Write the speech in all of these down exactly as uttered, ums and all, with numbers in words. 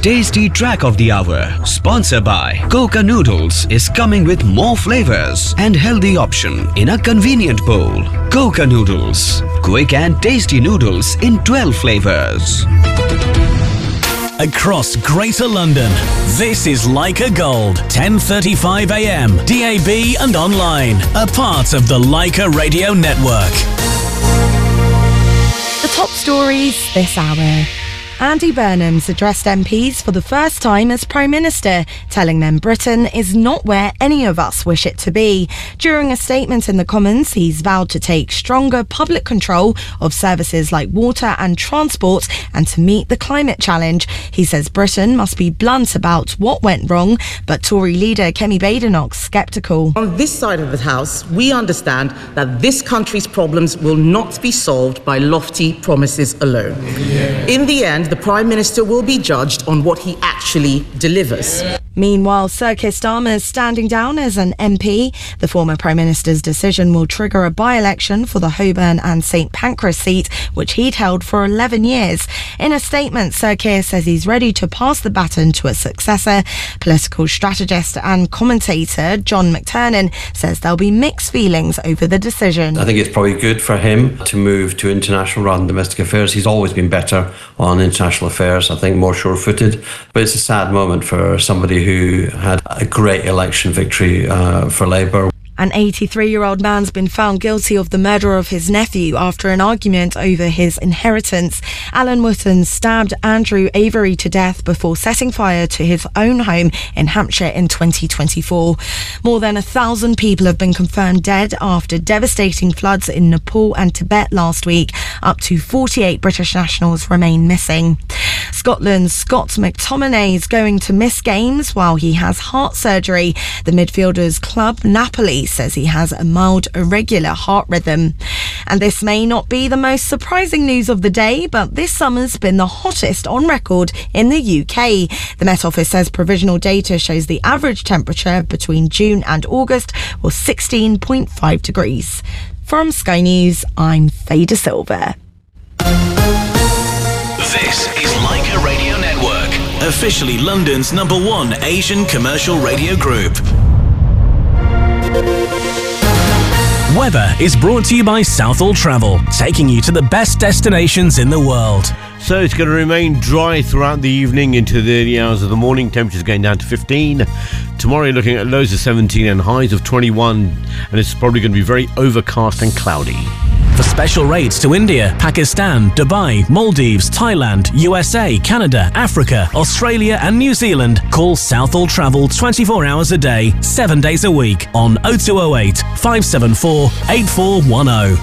tasty track of the hour, sponsored by Coca Noodles, is coming with more flavors and healthy option in a convenient bowl. Coca Noodles, quick and tasty noodles in twelve flavors. Across Greater London, this is Leica Gold, ten thirty-five a m, D A B and online, a part of the Leica Radio Network. The top stories this hour. Andy Burnham's addressed M Ps for the first time as Prime Minister, telling them Britain is not where any of us wish it to be. During a statement in the Commons, he's vowed to take stronger public control of services like water and transport and to meet the climate challenge. He says Britain must be blunt about what went wrong, but Tory leader Kemi Badenoch's sceptical. On this side of the House, we understand that this country's problems will not be solved by lofty promises alone. Yeah. In the end, the Prime Minister will be judged on what he actually delivers. Meanwhile, Sir Keir Starmer is standing down as an M P. The former Prime Minister's decision will trigger a by-election for the Holborn and St Pancras seat, which he'd held for eleven years. In a statement, Sir Keir says he's ready to pass the baton to a successor. Political strategist and commentator John McTernan says there'll be mixed feelings over the decision. I think it's probably good for him to move to international rather than domestic affairs. He's always been better on international affairs, I think more sure-footed. But it's a sad moment for somebody who had a great election victory uh, for Labour. An eighty-three-year-old man's been found guilty of the murder of his nephew after an argument over his inheritance. Alan Wotton stabbed Andrew Avery to death before setting fire to his own home in Hampshire in twenty twenty-four. More than a thousand people have been confirmed dead after devastating floods in Nepal and Tibet last week. Up to forty-eight British nationals remain missing. Scotland's Scott McTominay is going to miss games while he has heart surgery. The midfielder's club, Napoli, says he has a mild, irregular heart rhythm. And this may not be the most surprising news of the day, but this summer's been the hottest on record in the U K. The Met Office says provisional data shows the average temperature between June and August was sixteen point five degrees. From Sky News, I'm Faye De Silva. This is Leica Radio Network, officially London's number one Asian commercial radio group. Weather is brought to you by Southall Travel, taking you to the best destinations in the world. So it's going to remain dry throughout the evening into the early hours of the morning. Temperatures going down to fifteen. Tomorrow you're looking at lows of seventeen and highs of twenty-one. And it's probably going to be very overcast and cloudy. For special rates to India, Pakistan, Dubai, Maldives, Thailand, U S A, Canada, Africa, Australia and New Zealand, call Southall Travel twenty-four hours a day, seven days a week on oh two oh eight, five seven four, eight four one oh.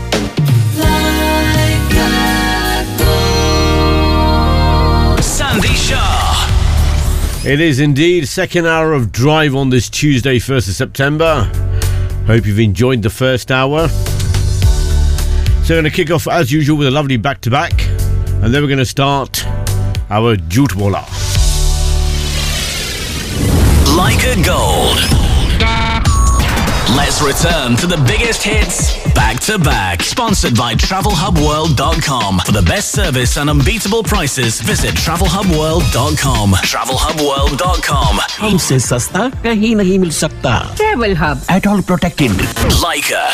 Sandy Shah. It is indeed second hour of drive on this Tuesday, first of September. Hope you've enjoyed the first hour. So we're going to kick off as usual with a lovely back-to-back, and then we're going to start our Jhoot Bola. Leica Gold. Let's return to the biggest hits back-to-back. Sponsored by travel hub world dot com. For the best service and unbeatable prices, visit travel hub world dot com. travel hub world dot com. हमसे सस्ता कहीं नहीं मिल सकता. Travel Hub. At all protected. Leica.